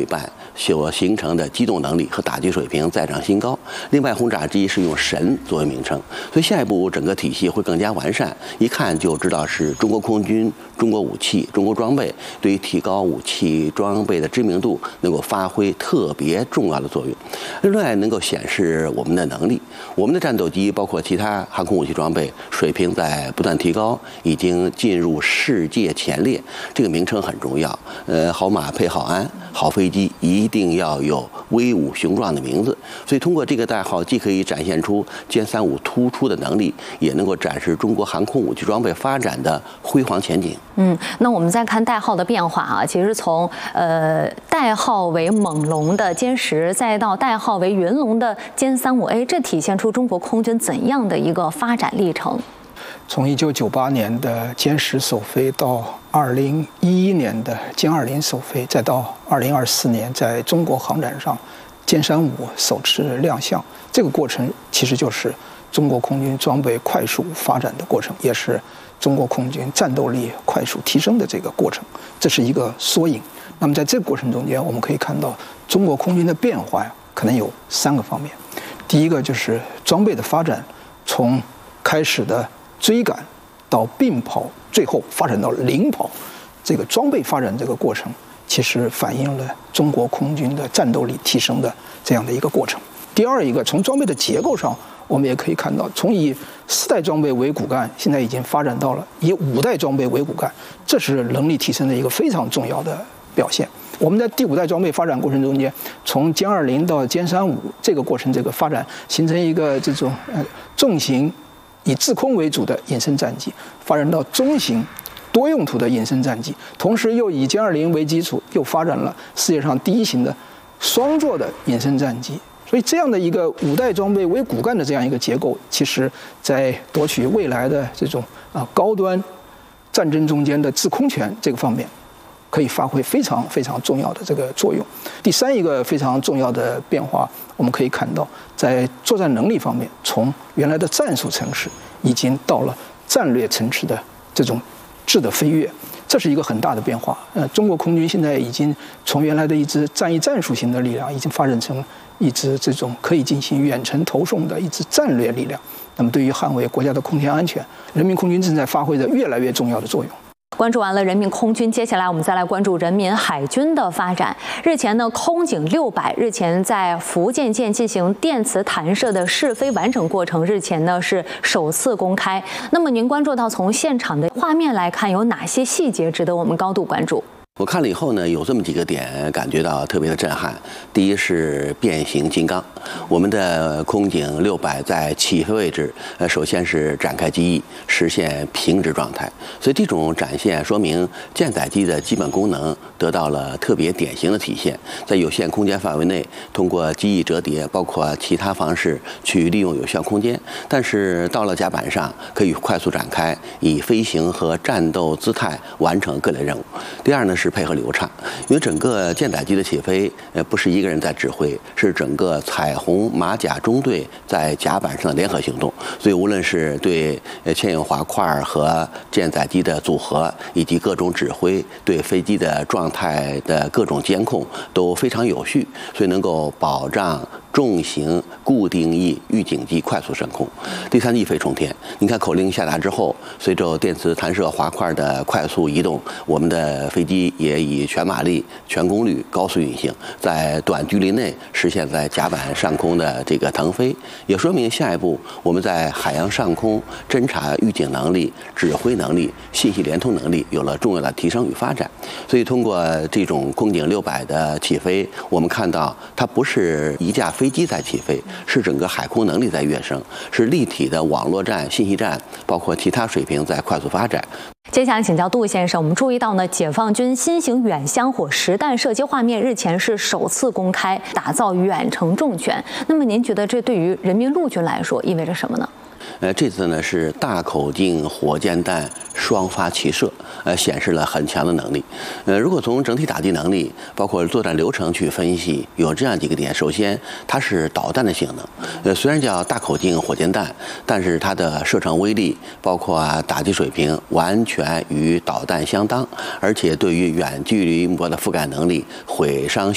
版所形成的机动能力和打击水平再创新高。另外，轰炸机是用神作为名称，所以下一步整个体系会更加完善，一看就知道是中国空军、中国武器、中国装备对于提高武器装备的知名度能够发挥特别重要的作用。另外，能够显示我们的能力，我们的战斗机包括其他航空武器装备水平在不断提高，已经进入世界前列。这个名称很重要，好马配好鞍，好飞机一定要有威武雄壮的名字。所以通过这个代号，既可以展现出歼35突出的能力，也能够展示中国航空武器装备发展的辉煌前景。 那我们再看代号的变化啊，其实从代号为猛龙的歼10，再到代号为云龙的歼35A，这体现出中国空军怎样的一个发展历程？ 从1998年的歼10首飞到2011年的歼20首飞，再到2024年在中国航展上歼35首次亮相，这个过程其实就是中国空军装备快速发展的过程，也是中国空军战斗力快速提升的这个过程，这是一个缩影。那么在这个过程中间，我们可以看到中国空军的变化可能有3个方面。第一个就是装备的发展，从开始的追赶到并跑，最后发展到领跑，这个装备发展这个过程，其实反映了中国空军的战斗力提升的这样的一个过程。第二一个，从装备的结构上，我们也可以看到，从以4代装备为骨干，现在已经发展到了以5代装备为骨干，这是能力提升的一个非常重要的表现。我们在第5代装备发展过程中间，从歼20到歼35这个过程，这个发展形成一个这种重型以制空为主的隐身战机，发展到中型多用途的隐身战机，同时又以歼20为基础，又发展了世界上第1型的双座的隐身战机。所以这样的一个5代装备为骨干的这样一个结构，其实在夺取未来的这种高端战争中间的制空权这个方面，可以发挥非常非常重要的这个作用。第3一个非常重要的变化，我们可以看到，在作战能力方面，从原来的战术层次，已经到了战略层次的这种质的飞跃，这是一个很大的变化。中国空军现在已经从原来的一支战役战术型的力量，已经发展成一支这种可以进行远程投送的一支战略力量。那么，对于捍卫国家的空天安全，人民空军正在发挥着越来越重要的作用。 关注完了人民空军，接下来我们再来关注人民海军的发展。日前呢，空警600日前在福建舰进行电磁弹射的试飞完整过程，日前呢是首次公开。那么您关注到从现场的画面来看，有哪些细节值得我们高度关注？ 我看了以后呢，有这么几个点感觉到特别的震撼。第一是变形金刚，我们的空警600在起飞位置，首先是展开机翼，实现平直状态。所以这种展现说明舰载机的基本功能得到了特别典型的体现，在有限空间范围内，通过机翼折叠，包括其他方式去利用有效空间，但是到了甲板上可以快速展开，以飞行和战斗姿态完成各类任务。第二呢是配合流畅，因为整个舰载机的起飞，不是一个人在指挥，是整个彩虹马甲中队在甲板上的联合行动。所以无论是对牵引滑块和舰载机的组合，以及各种指挥，对飞机的状态的各种监控都非常有序，所以能够保障重型固定翼预警机快速升空。第3，一飞冲天。你看口令下达之后，随着电磁弹射滑块的快速移动，我们的飞机也以全马力、全功率高速运行，在短距离内实现在甲板上空的这个腾飞，也说明下一步我们在海洋上空侦察预警能力、指挥能力、信息联通能力有了重要的提升与发展。所以通过这种空警600的起飞，我们看到它不是一架飞机在起飞，是整个海空能力在跃升，是立体的网络战、信息战，包括其他水平在快速发展。 接下来请教杜先生，我们注意到呢，解放军新型远香火实弹射击画面日前是首次公开，打造远程重拳。那么您觉得这对于人民陆军来说意味着什么呢？ 这次呢是大口径火箭弹双发齐射，显示了很强的能力。如果从整体打击能力，包括作战流程去分析，有这样几个点。首先，它是导弹的性能，虽然叫大口径火箭弹，但是它的射程威力，包括打击水平，完全与导弹相当，而且对于远距离目标的覆盖能力，毁伤